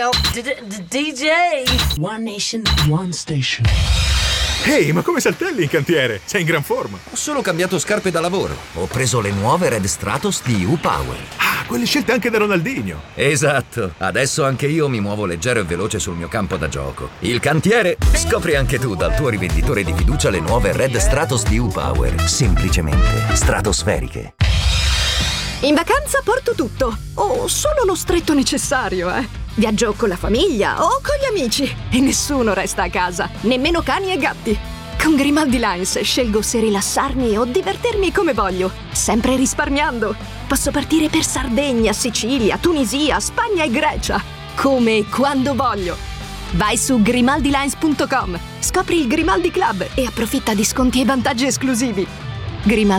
radio. DJ. One Nation, One Station. Ehi, ma come saltelli in cantiere? Sei in gran forma. Ho solo cambiato scarpe da lavoro. Ho preso le nuove Red Stratos di U-Power. Ah, quelle scelte anche da Ronaldinho. Esatto. Adesso anche io mi muovo leggero e veloce sul mio campo da gioco. Il cantiere. Scopri anche tu dal tuo rivenditore di fiducia le nuove Red Stratos di U-Power. Semplicemente stratosferiche. In vacanza porto tutto, o solo lo stretto necessario, Viaggio con la famiglia o con gli amici e nessuno resta a casa, nemmeno cani e gatti. Con Grimaldi Lines scelgo se rilassarmi o divertirmi come voglio, sempre risparmiando. Posso partire per Sardegna, Sicilia, Tunisia, Spagna e Grecia, come e quando voglio. Vai su grimaldilines.com, scopri il Grimaldi Club e approfitta di sconti e vantaggi esclusivi. Grimaldi